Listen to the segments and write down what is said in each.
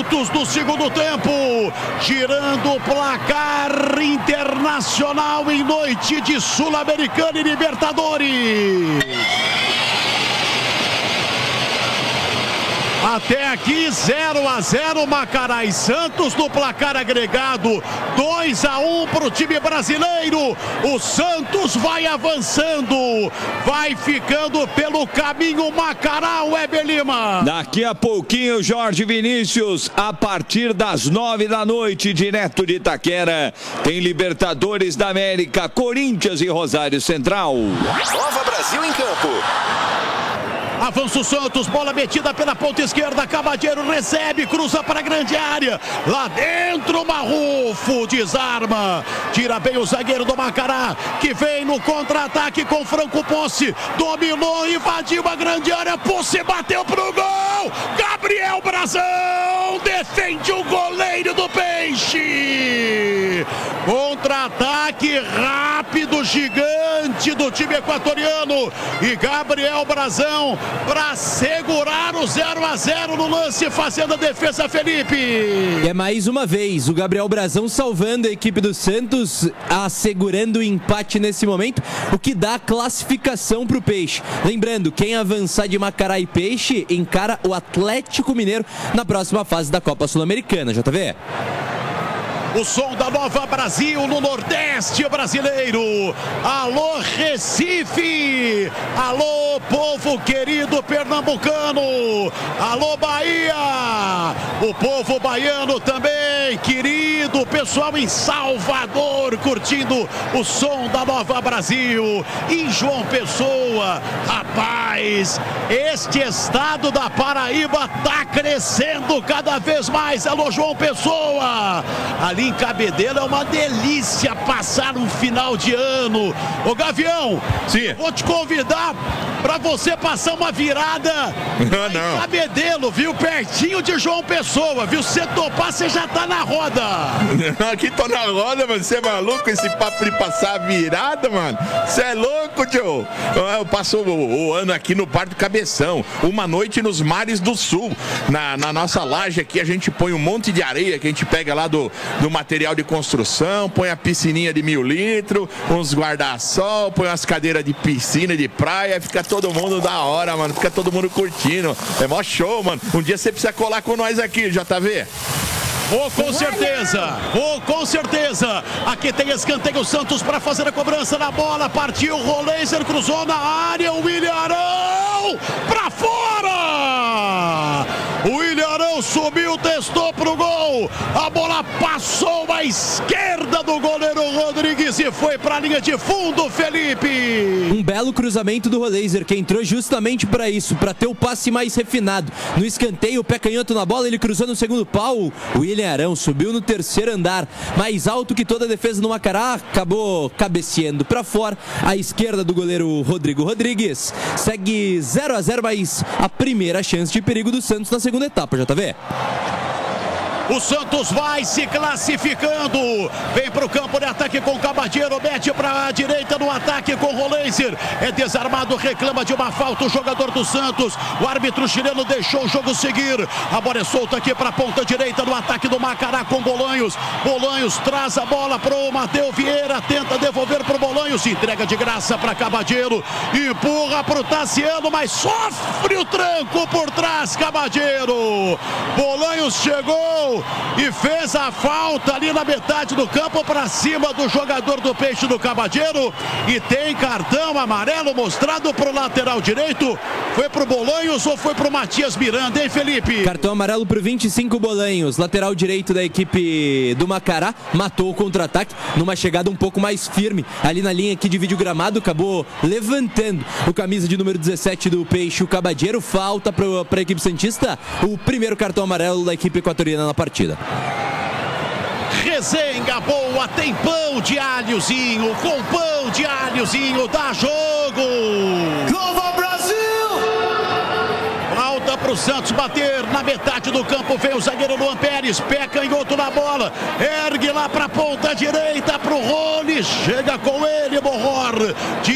minutos do segundo tempo, girando o placar internacional em noite de Sul-Americana e Libertadores. Até aqui 0-0, Macará e Santos no placar agregado 2-1 para o time brasileiro. O Santos vai avançando, vai ficando pelo caminho Macará, o Weber Lima. Daqui a pouquinho, Jorge Vinícius, a partir das 9 da noite, direto de Itaquera, tem Libertadores da América, Corinthians e Rosário Central. Nova Brasil em campo. Avança o Santos, bola metida pela ponta esquerda, Cabadeiro recebe, cruza para a grande área, lá dentro Marrufo desarma, tira bem o zagueiro do Macará, que vem no contra-ataque com Franco Posse, dominou, invadiu a grande área, Posse bateu pro gol, Gabriel Brazão defende o goleiro do Peixe, contra-ataque rápido, gigante do time equatoriano, e Gabriel Brazão para segurar o 0-0 no lance, fazendo a defesa, Felipe. É mais uma vez o Gabriel Brazão salvando a equipe do Santos, assegurando o empate nesse momento, o que dá classificação para o Peixe. Lembrando, quem avançar de Macará e Peixe encara o Atlético Mineiro na próxima fase da Copa Sul-Americana, JV. O som da Nova Brasil no Nordeste brasileiro. Alô, Recife. Alô, povo querido pernambucano. Alô, Bahia. O povo baiano também, querido. Pessoal em Salvador, curtindo o som da Nova Brasil. Em João Pessoa, rapaz, este estado da Paraíba tá crescendo cada vez mais. Alô, João Pessoa. Ali em Cabedelo é uma delícia passar um final de ano. Ô Gavião, sim, vou te convidar para você passar uma virada em Cabedelo, viu? Pertinho de João Pessoa, viu? Se você topar, você já tá na roda. Aqui tô na roda, mano. Você é maluco esse papo de passar a virada, mano? Você é louco, tio? Eu passo o ano aqui no Bar do Cabeção, uma noite nos mares do sul. Na nossa laje aqui a gente põe um monte de areia que a gente pega lá do material de construção, põe a piscininha de 1000 litros, uns guarda-sol, põe umas cadeiras de piscina, de praia, fica todo mundo da hora, mano, fica todo mundo curtindo, é mó show, mano. Um dia você precisa colar com nós aqui, JV. Vou com certeza, vou com certeza. Aqui tem escanteio, Santos para fazer a cobrança na bola, partiu, Roleiser cruzou na área, o William Arão para fora. O William Arão subiu, testou pro gol, a bola passou à esquerda do goleiro Rodrigues e foi para a linha de fundo, Felipe. Um belo cruzamento do Roleiser, que entrou justamente para isso, para ter o passe mais refinado. No escanteio, o pé canhoto na bola, ele cruzou no segundo pau, o William Arão subiu no terceiro andar, mais alto que toda a defesa do Macará, acabou cabeceando para fora, à esquerda do goleiro Rodrigo Rodrigues. Segue 0-0, mas a primeira chance de perigo do Santos na segunda etapa, JV. O Santos vai se classificando. Vem para o campo de ataque com o Cabadeiro. Mete para a direita no ataque com o Roleiser. É desarmado, reclama de uma falta o jogador do Santos. O árbitro chileno deixou o jogo seguir. A bola é solta aqui para a ponta direita no ataque do Macará com Bolanhos. Bolanhos traz a bola para o Matheus Vieira. Tenta devolver para o Bolanhos. Entrega de graça para Cabadeiro. Empurra para o Tassiano, mas sofre o tranco por trás, Cabadeiro. Bolanhos chegou e fez a falta ali na metade do campo para cima do jogador do Peixe do Cabadeiro, e tem cartão amarelo mostrado para o lateral direito. Foi para o Bolanhos ou foi para o Matias Miranda, hein, Felipe? Cartão amarelo para o 25 Bolanhos, lateral direito da equipe do Macará, matou o contra-ataque numa chegada um pouco mais firme ali na linha que divide o gramado, acabou levantando o camisa de número 17 do Peixe, o Cabadeiro. Falta para a equipe santista, o primeiro cartão amarelo da equipe equatoriana na partida. Resenha boa, tem pão de alhozinho, com pão de alhozinho dá jogo. Nova Brasil! Falta para o Santos bater na metade do campo, vem o zagueiro Luan Pérez, pé canhoto na bola, ergue lá para a ponta direita para o Rony, chega com ele, Morror, tira o lateral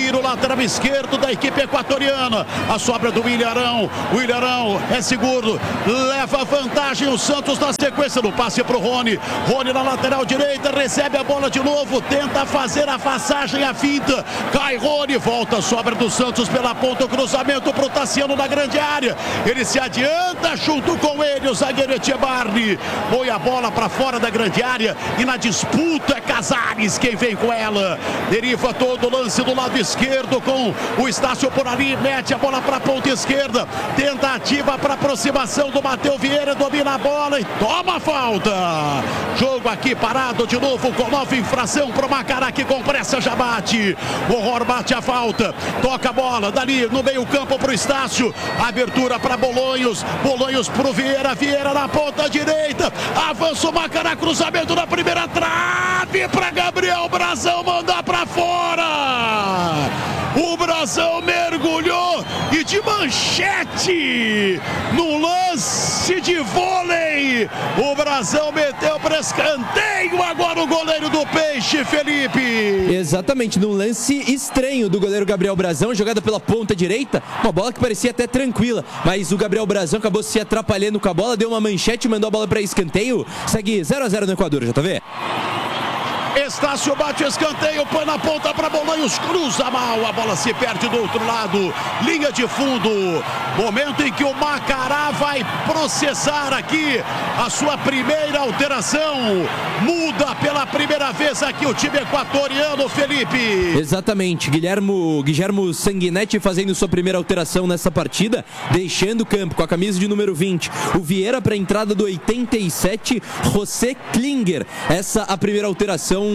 lateral esquerdo da equipe equatoriana. A sobra do William Arão. O William Arão é seguro, leva vantagem o Santos na sequência do passe pro Rony. Rony na lateral direita, recebe a bola de novo, tenta fazer a passagem, a finta. Cai Rony, volta a sobra do Santos pela ponta, o cruzamento pro Tassiano na grande área. Ele se adianta junto com ele, o zagueiro Etchebarri. Põe a bola para fora da grande área e na disputa é Casares quem vem com ela. Deriva todo o lance do lado esquerdo com o Estácio por ali, mete a bola para a ponta esquerda. Tentativa para aproximação do Matheus Vieira, domina a bola e toma a falta. Jogo aqui parado de novo com nova infração para o Macará, que com pressa já bate. O Ror bate a falta, toca a bola dali no meio campo para o Estácio. Abertura para Bolonhos, Bolonhos para o Vieira, Vieira na ponta direita. Avança o Macará, cruzamento na primeira trave para Gabriel Brazão mandar para fora. O Brazão mergulhou e de manchete no lance de vôlei. O Brazão meteu para escanteio. Agora o goleiro do Peixe, Felipe. Exatamente, num lance estranho do goleiro Gabriel Brazão, jogada pela ponta direita. Uma bola que parecia até tranquila, mas o Gabriel Brazão acabou se atrapalhando com a bola, deu uma manchete, mandou a bola para escanteio. Segue 0-0 no Equador, já tá vendo? Estácio bate o escanteio, põe na ponta para Bolonhos, cruza mal, a bola se perde do outro lado, linha de fundo. Momento em que o Macará vai processar aqui a sua primeira alteração. Muda pela primeira vez aqui o time equatoriano, Felipe. Exatamente, Guilhermo Sanguinetti fazendo sua primeira alteração nessa partida, deixando o campo com a camisa de número 20. O Vieira para a entrada do 87, José Klinger. Essa a primeira alteração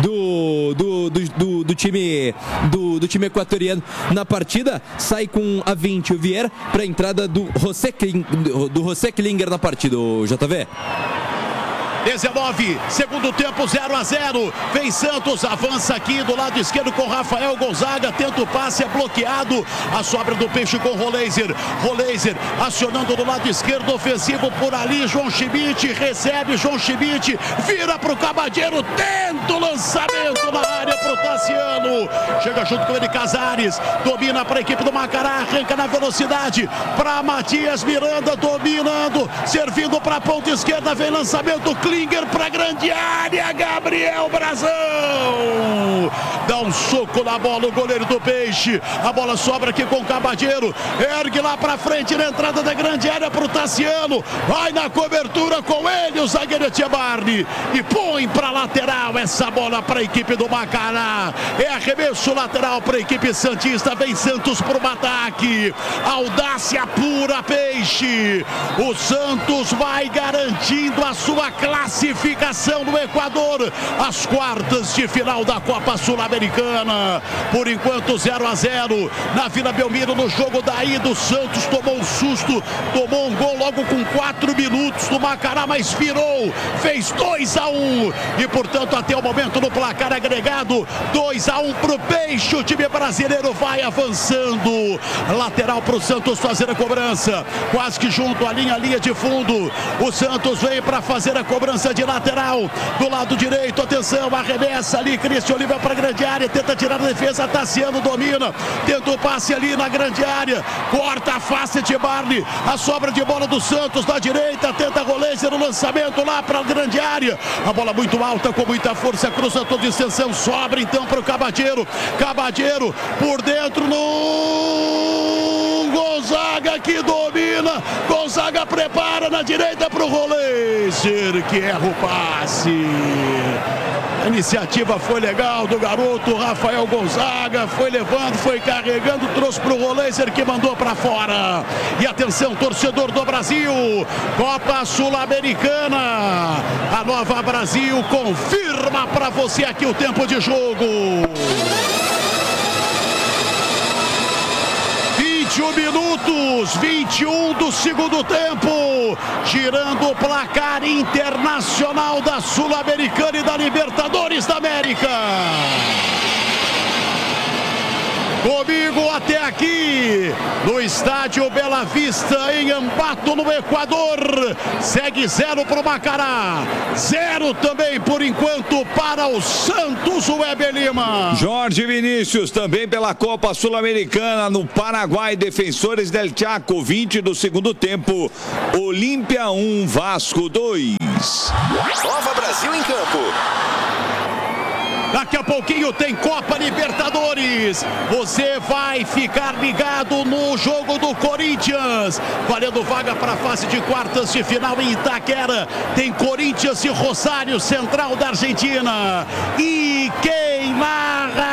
do time equatoriano na partida. Sai com a 20 o Vieira para a entrada do José Klinger na partida, o JV. 19, segundo tempo, 0-0. Vem Santos, avança aqui do lado esquerdo com Rafael Gonzaga, tenta o passe, é bloqueado. A sobra do Peixe com Roleiser. Roleiser acionando do lado esquerdo, ofensivo por ali. João Schmidt recebe, João Schmidt vira pro Cabadeiro, tenta o lançamento na área pro Tassiano. Chega junto com ele Casares, domina para a equipe do Macará, arranca na velocidade para Matias Miranda, dominando, servindo para a ponta esquerda, vem lançamento, Klinger para grande área, Gabriel Brazão dá um soco na bola, o goleiro do Peixe. A bola sobra aqui com o Cabadeiro, ergue lá para frente na entrada da grande área para o Tassiano, vai na cobertura com ele o zagueiro Etchebarri e põe para lateral essa bola para a equipe do Macará. É arremesso lateral para a equipe santista, vem Santos para o ataque, audácia pura, Peixe. O Santos vai garantindo a sua classificação no Equador, as quartas de final da Copa Sul-Americana. Por enquanto 0-0 na Vila Belmiro. No jogo da ida o Santos tomou um susto, tomou um gol logo com 4 minutos do Macará, mas virou, fez 2-1 e portanto até o momento no placar agregado 2-1 pro Peixe. O time brasileiro vai avançando, lateral pro Santos fazer a cobrança, quase que junto à linha de fundo. O Santos vem para fazer a cobrança de lateral do lado direito, atenção, arremessa ali Cristian Oliveira para a grande área, tenta tirar a defesa, Tassiano domina, tenta o passe ali na grande área, corta a face de Barney, a sobra de bola do Santos na direita, tenta Roleiser no lançamento lá para a grande área, a bola muito alta, com muita força, cruza toda a extensão, sobra então para o Cabadeiro, Cabadeiro por dentro no Gonzaga que domina, Gonzaga prepara na direita para o Roleiser que erra o passe. A iniciativa foi legal do garoto Rafael Gonzaga, foi levando, foi carregando, trouxe para o Roleiser que mandou para fora. E atenção, torcedor do Brasil, Copa Sul-Americana, a Nova Brasil confirma para você aqui o tempo de jogo. 21 minutos, 21 do segundo tempo, girando o placar internacional da Sul-Americana e da Libertadores da América. Comigo até aqui, no estádio Bela Vista, em Ambato, no Equador. Segue 0 para o Macará, 0 também, por enquanto, para o Santos, o Weber Lima. Jorge Vinícius, também pela Copa Sul-Americana, no Paraguai, Defensores del Chaco, 20 do segundo tempo. Olímpia 1, Vasco 2. Nova Brasil em campo. Daqui a pouquinho tem Copa Libertadores. Você vai ficar ligado no jogo do Corinthians, valendo vaga para a fase de quartas de final em Itaquera. Tem Corinthians e Rosário Central da Argentina. E quem narra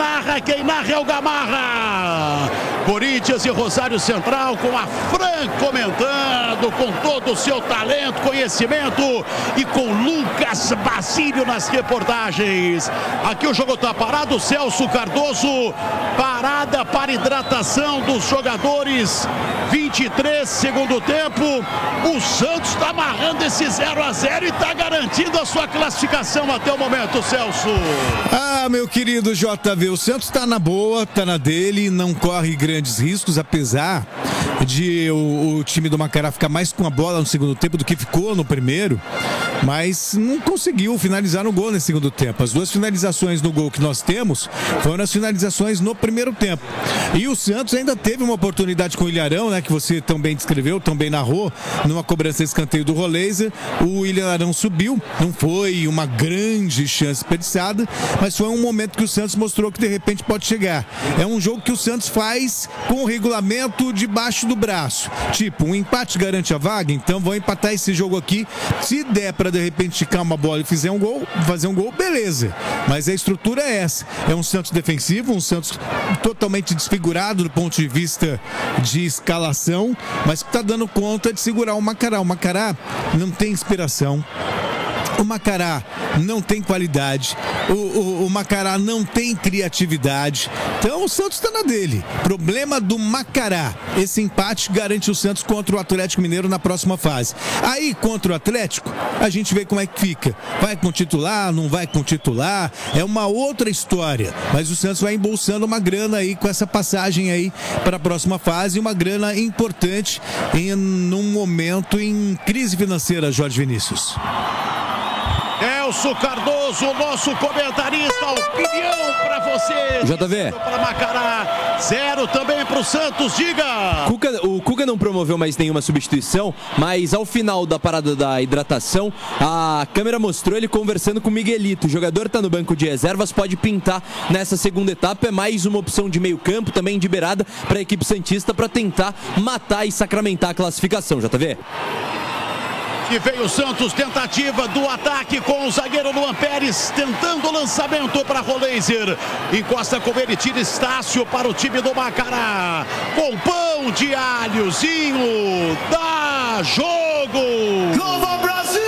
é o Gamarra. Corinthians e Rosário Central, com a Fran comentando, com todo o seu talento, conhecimento, e com Lucas Basílio nas reportagens. Aqui o jogo está parado, Celso Cardoso, parada para hidratação dos jogadores, 23 segundo tempo. O Santos está amarrando esse 0-0 e está garantindo a sua classificação até o momento, Celso. Ah, meu querido JV, o Santos está na boa, está na dele, não corre grandes riscos, apesar de o time do Macará ficar mais com a bola no segundo tempo do que ficou no primeiro, mas não conseguiu finalizar no gol nesse segundo tempo. As duas finalizações no gol que nós temos foram as finalizações no primeiro tempo. E o Santos ainda teve uma oportunidade com o Ilharão, né, que você tão bem descreveu, tão bem narrou, numa cobrança de escanteio do Roleiser. O Ilharão subiu, não foi uma grande chance desperdiçada, mas foi um momento que o Santos mostrou que de repente pode chegar. É um jogo que o Santos faz com o regulamento debaixo do braço. Tipo, um empate garante a vaga, então vou empatar esse jogo aqui. Se der para de repente esticar uma bola e fazer um gol, beleza. Mas a estrutura é essa. É um Santos defensivo, um Santos totalmente desfigurado do ponto de vista de escalação, mas que está dando conta de segurar o Macará. O Macará não tem inspiração. O Macará não tem qualidade, o Macará não tem criatividade, então o Santos está na dele. Problema do Macará, esse empate garante o Santos contra o Atlético Mineiro na próxima fase. Aí contra o Atlético, a gente vê como é que fica, vai com titular, não vai com titular, é uma outra história, mas o Santos vai embolsando uma grana aí com essa passagem aí para a próxima fase, uma grana importante num momento em crise financeira, Jorge Vinícius. Celso Cardoso, nosso comentarista, opinião para você. JV. Para Macará, 0 também para o Santos, diga. O Cuca não promoveu mais nenhuma substituição, mas ao final da parada da hidratação, a câmera mostrou ele conversando com o Miguelito. O jogador está no banco de reservas, pode pintar nessa segunda etapa. É mais uma opção de meio campo, também de beirada para a equipe santista, para tentar matar e sacramentar a classificação, JV. E veio o Santos, tentativa do ataque com o zagueiro Luan Pérez, tentando o lançamento para Roleiser. Encosta com ele, tira Estácio para o time do Macará. Com pão de alhozinho, dá jogo! Nova Brasil!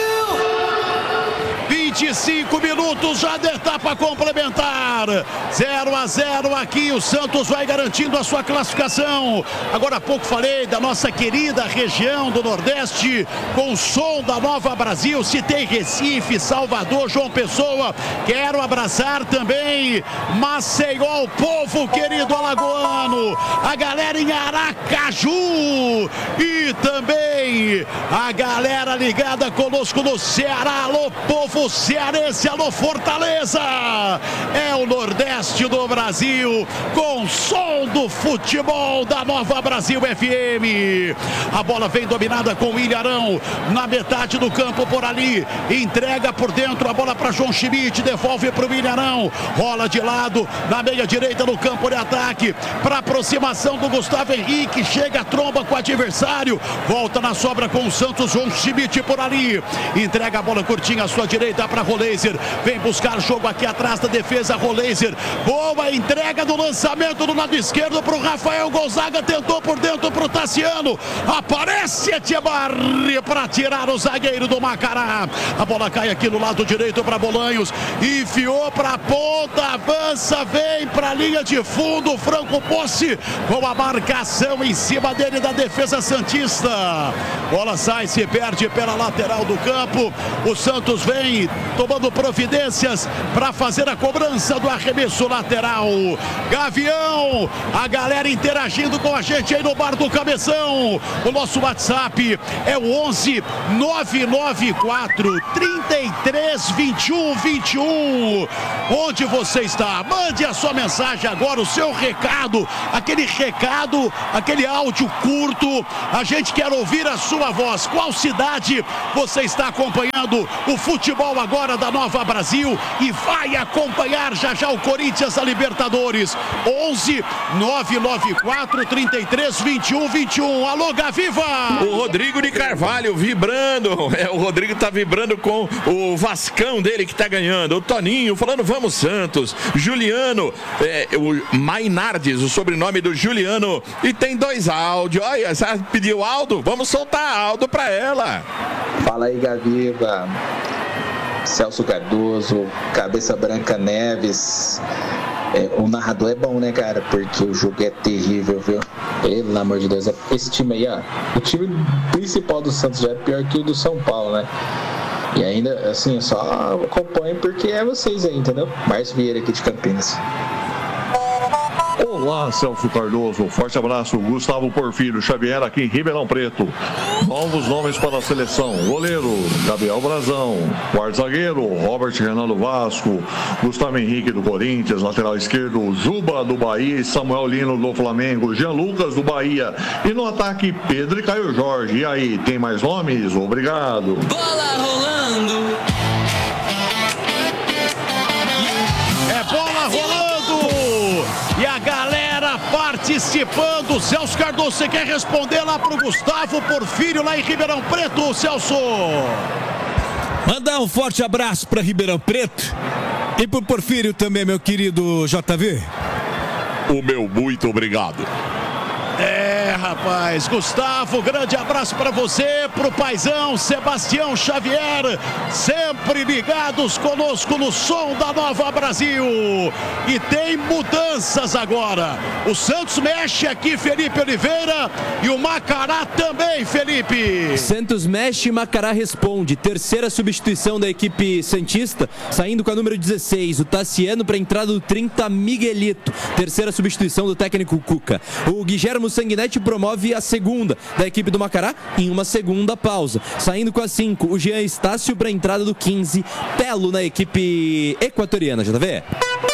25 minutos já da etapa complementar. 0-0 aqui, o Santos vai garantindo a sua classificação. Agora há pouco falei da nossa querida região do Nordeste, com o som da Nova Brasil. Citei Recife, Salvador, João Pessoa. Quero abraçar também Maceió, o povo querido alagoano, a galera em Aracaju e também a galera ligada conosco no Ceará. Alô, povo cearense, alô, Fortaleza. É o Nordeste do Brasil, com som do futebol da Nova Brasil FM. A bola vem dominada com o Ilharão na metade do campo por ali, entrega por dentro a bola para João Schmidt, devolve para o Ilharão, rola de lado na meia direita no campo de ataque, para aproximação do Gustavo Henrique, chega a tromba com o adversário, volta na sobra com o Santos, João Schmidt por ali, entrega a bola curtinha à sua direita para Roleiser, vem buscar jogo aqui atrás da defesa. Roleiser, boa entrega do lançamento do lado esquerdo para o Rafael Gonzaga, tentou por dentro para o Tassiano, aparece Etchebarri para tirar o zagueiro do Macará. A bola cai aqui no lado direito para Bolanhos, enfiou para a ponta, avança, vem para a linha de fundo, Franco Posse com a marcação em cima dele da defesa santista. Bola sai, se perde pela lateral do campo. O Santos vem tomando providências para fazer a cobrança do arremesso lateral. Gavião, a galera interagindo com a gente aí no bar do Cabeção. O nosso WhatsApp é o 11 994 33 21 21. Onde você está? Mande a sua mensagem agora, o seu recado, aquele áudio curto. A gente quer ouvir a sua voz. Qual cidade você está acompanhando o futebol agora da Nova Brasil e vai acompanhar já já o Corinthians da Libertadores? 11 994 33 21 21. Alô, Gaviva! O Rodrigo de Carvalho vibrando. O Rodrigo tá vibrando com o Vascão dele que tá ganhando. O Toninho falando vamos Santos. Juliano, o Mainardes, o sobrenome do Juliano. E tem 2 áudios. Olha, você pediu Aldo? Vamos soltar Aldo pra ela. Fala aí, Gaviva. Celso Cardoso, Cabeça Branca Neves. O narrador é bom, né, cara? Porque o jogo é terrível, viu? Pelo amor de Deus. Esse time aí, ó. O time principal do Santos já é pior que o do São Paulo, né? E ainda, assim, só acompanho porque é vocês aí, entendeu? Márcio Vieira aqui de Campinas. Olá, Celso Cardoso, forte abraço. Gustavo Porfírio Xavier aqui em Ribeirão Preto. Novos nomes para a seleção: goleiro Gabriel Brazão, quarto zagueiro Robert Renan do Vasco, Gustavo Henrique do Corinthians, lateral esquerdo Juba do Bahia e Samuel Lino do Flamengo, Jean Lucas do Bahia e no ataque Pedro e Caio Jorge. E aí, tem mais nomes? Obrigado. Bola rolando. É bola rolando e a galera participando. Celso Cardoso, você quer responder lá pro Gustavo Porfírio lá em Ribeirão Preto, Celso? Mandar um forte abraço para Ribeirão Preto e pro Porfírio também, meu querido JV. O meu muito obrigado. Rapaz, Gustavo, grande abraço para você, pro paizão Sebastião Xavier, sempre ligados conosco no som da Nova Brasil. E tem mudanças agora. O Santos mexe aqui, Felipe Oliveira, e o Macará também, Felipe. Santos mexe e Macará responde. Terceira substituição da equipe santista, saindo com a número 16, o Tassiano, para a entrada do 30, Miguelito. Terceira substituição do técnico Cuca. O Guilhermo Sanguinetti promove a segunda da equipe do Macará em uma segunda pausa. Saindo com a 5, o Jean Estácio para a entrada do 15, Telo na equipe equatoriana, JV.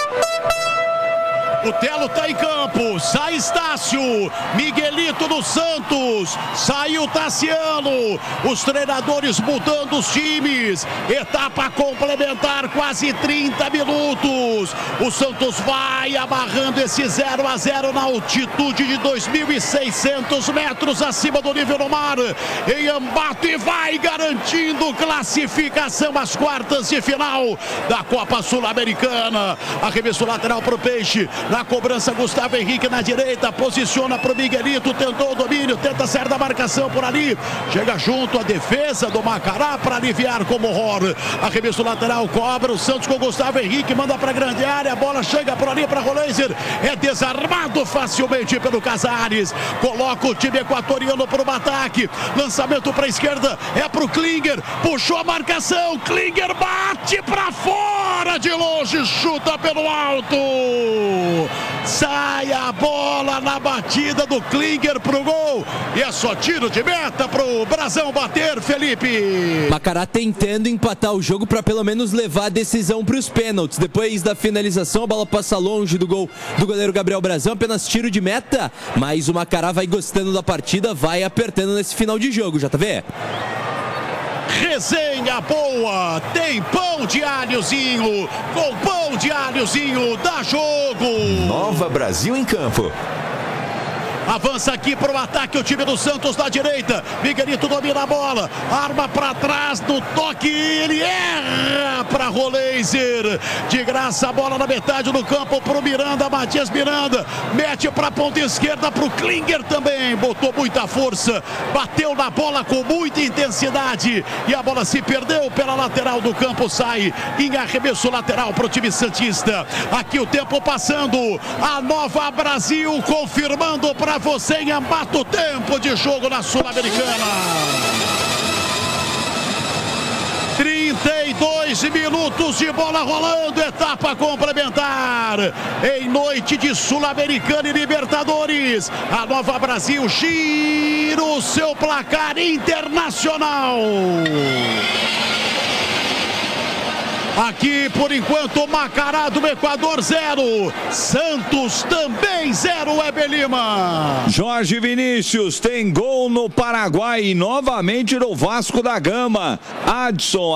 O Telo tá em campo, sai Estácio, Miguelito do Santos, saiu Tassiano, os treinadores mudando os times, etapa complementar, quase 30 minutos, o Santos vai amarrando esse 0-0 na altitude de 2.600 metros acima do nível do mar, em Ambato, e vai garantindo classificação às quartas de final da Copa Sul-Americana. Arremesso lateral pro Peixe, na cobrança Gustavo Henrique na direita, posiciona pro Miguelito, tentou o domínio, tenta sair da marcação por ali, chega junto à defesa do Macará para aliviar como horror. Arremesso lateral, cobra o Santos com Gustavo Henrique, manda para grande área, a bola chega por ali para Roleiser, é desarmado facilmente pelo Casares, coloca o time equatoriano para o ataque, lançamento para a esquerda, é pro Klinger, puxou a marcação, Klinger bate para fora de longe, chuta pelo alto. Sai a bola na batida do Klinger pro gol. E é só tiro de meta pro Brazão bater, Felipe. Macará tentando empatar o jogo para pelo menos levar a decisão para os pênaltis. Depois da finalização, a bola passa longe do gol do goleiro Gabriel Brazão. Apenas tiro de meta. Mas o Macará vai gostando da partida, vai apertando nesse final de jogo, JV. Resenha boa, tem pão de alhozinho, com pão de alhozinho dá jogo. Nova Brasil em campo. Avança aqui para o ataque o time do Santos da direita. Miguelito domina a bola, arma para trás no toque, ele erra para Roleiser. De graça a bola na metade do campo para o Miranda, Matias Miranda. Mete para a ponta esquerda para o Klinger também. Botou muita força, bateu na bola com muita intensidade e a bola se perdeu pela lateral do campo. Sai em arremesso lateral para o time santista. Aqui o tempo passando. A Nova Brasil confirmando para você em Ambato, tempo de jogo na Sul-Americana. 32 2 minutos de bola rolando, etapa complementar. Em noite de Sul-Americana e Libertadores, a Nova Brasil gira o seu placar internacional. Aqui, por enquanto, Macará do Equador 0. Santos também 0, Weber Lima. Jorge Vinícius tem gol no Paraguai e novamente no Vasco da Gama. Adson